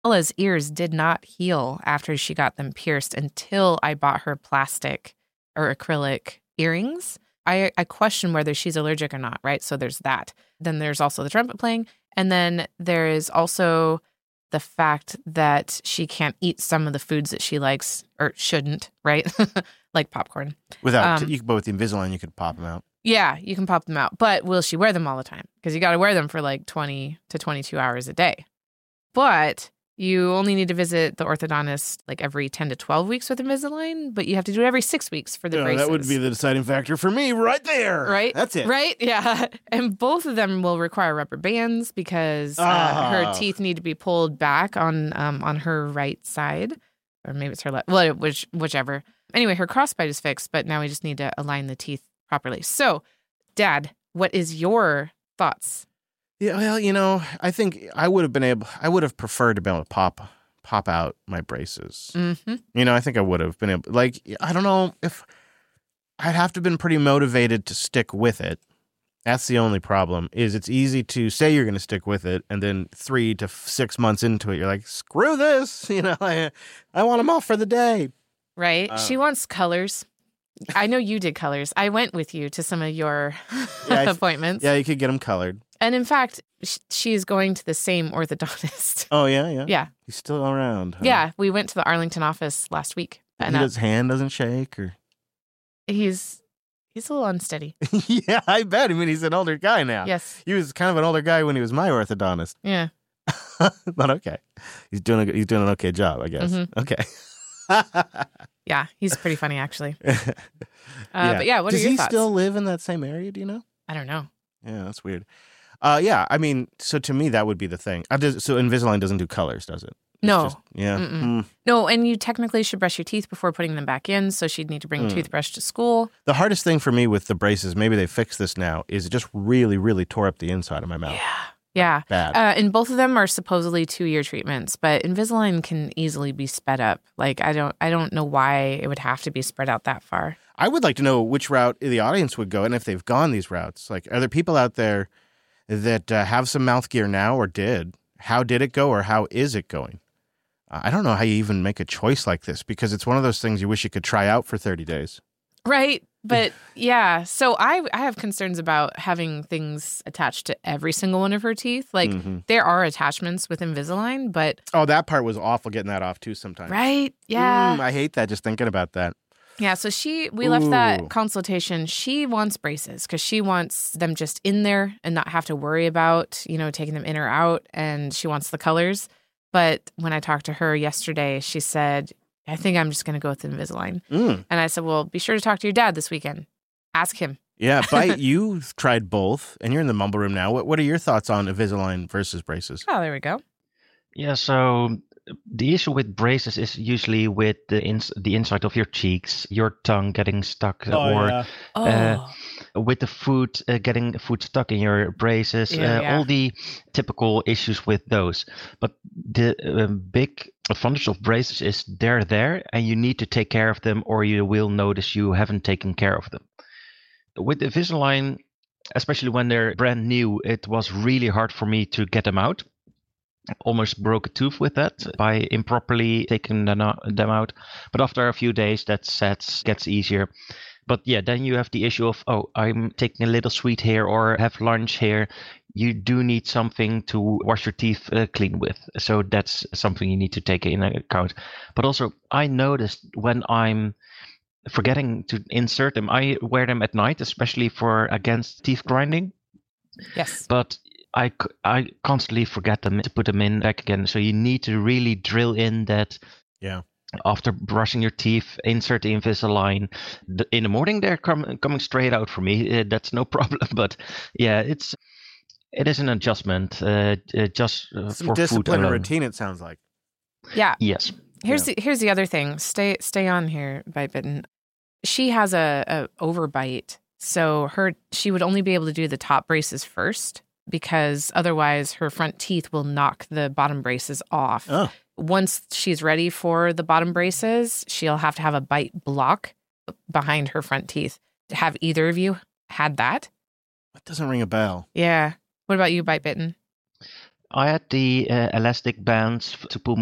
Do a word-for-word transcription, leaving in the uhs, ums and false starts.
Bella's ears did not heal after she got them pierced until I bought her plastic or acrylic earrings. I, I question whether she's allergic or not, right? So there's that. Then there's also the trumpet playing. And then there is also the fact that she can't eat some of the foods that she likes or shouldn't, right? Like popcorn. Without, Um, you, but with the Invisalign, you could pop them out. Yeah, you can pop them out. But will she wear them all the time? Because you got to wear them for like twenty to twenty-two hours a day. But you only need to visit the orthodontist like every ten to twelve weeks with Invisalign, but you have to do it every six weeks for the Yeah, braces. that would be the deciding factor for me right there. Right? That's it. Right? Yeah. And both of them will require rubber bands because uh, Oh. her teeth need to be pulled back on um, on her right side. Or maybe it's her left. Well, which, whichever. Anyway, her crossbite is fixed, but now we just need to align the teeth properly. So, Dad, what is your thoughts? Yeah, well, you know, I think I would have been able, I would have preferred to be able to pop, pop out my braces. Mm-hmm. You know, I think I would have been able, like, I don't know if I'd have to have been pretty motivated to stick with it. That's the only problem, is it's easy to say you're going to stick with it, and then three to f- six months into it, you're like, screw this, you know, I, I want them off for the day. Right? Uh, she wants colors. I know you did colors. I went with you to some of your Yeah, I- appointments. Yeah, you could get them colored. And in fact, sh- she's going to the same orthodontist. Oh, yeah, yeah. Yeah. He's still around. Huh? Yeah. We went to the Arlington office last week. He And uh, his hand doesn't shake or... he's he's a little unsteady. Yeah, I bet. I mean, he's an older guy now. Yes. He was kind of an older guy when he was my orthodontist. Yeah. But okay. He's doing a, he's doing an okay job, I guess. Mhm. Okay. Yeah. He's pretty funny, actually. uh, Uh, But yeah, what Does are your he thoughts? still live in that same area, do you know? I don't know. Yeah, that's weird. Uh, yeah, I mean, so to me, that would be the thing. I just, so Invisalign doesn't do colors, does it? It's No. just- yeah. Mm-mm. Mm. No, and you technically should brush your teeth before putting them back in, so she'd need to bring a Mm. toothbrush to school. The hardest thing for me with the braces, maybe they fix this now, is it just really, really tore up the inside of my mouth. Yeah. Yeah. Bad. Uh, and both of them are supposedly two-year treatments, but Invisalign can easily be sped up. Like, I don't I don't know why it would have to be spread out that far. I would like to know which route the audience would go and if they've gone these routes. Like, are there people out there that uh, have some mouth gear now or did? How did it go or how is it going? Uh, I don't know how you even make a choice like this because it's one of those things you wish you could try out for thirty days. Right. But yeah, so I I have concerns about having things attached to every single one of her teeth. Like, Mhm. there are attachments with Invisalign, but Oh, that part was awful getting that off too sometimes. right? Yeah. Mm, I hate that just thinking about that. Yeah, so she we left that Ooh. consultation. She wants braces because she wants them just in there and not have to worry about, you know, taking them in or out. And she wants the colors. But when I talked to her yesterday, she said, I think I'm just going to go with Invisalign. Mm. And I said, well, be sure to talk to your dad this weekend. Ask him. Yeah, Bite, you've tried both and you're in the mumble room now. What, what are your thoughts on Invisalign versus braces? Oh, there we go. Yeah, so the issue with braces is usually with the ins- the inside of your cheeks, your tongue getting stuck, or Oh, Uh, with the food uh, getting food stuck in your braces, Yeah, uh, yeah. all the typical issues with those. But the um, big advantage of braces is they're there and you need to take care of them or you will notice you haven't taken care of them. With the Invisalign, especially when they're brand new, it was really hard for me to get them out. Almost broke a tooth with that by improperly taking them out. them out. But after a few days, that sets gets easier. But yeah, then you have the issue of, oh, I'm taking a little sweet here or have lunch here. You do need something to wash your teeth uh, clean with. So that's something you need to take in account. But also, I noticed when I'm forgetting to insert them, I wear them at night, especially for against teeth grinding. yes. But I, c- I constantly forget them to put them in back again. So you need to really drill in that. Yeah. After brushing your teeth, insert the Invisalign. The- In the morning, they're com- coming straight out for me. Uh, that's no problem. But yeah, it's it is an adjustment uh, uh, just uh, Some for food discipline and alone. routine, it sounds like. Yeah. Yes. Here's the here's the other thing. Stay stay on here, Bite Bitten. She has a, a overbite, so her she would only be able to do the top braces first because otherwise her front teeth will knock the bottom braces off. Oh. Once she's ready for the bottom braces, she'll have to have a bite block behind her front teeth. Have either of you had that? That doesn't ring a bell. Yeah. What about you, Bite Bitten? I had the uh, elastic bands to pull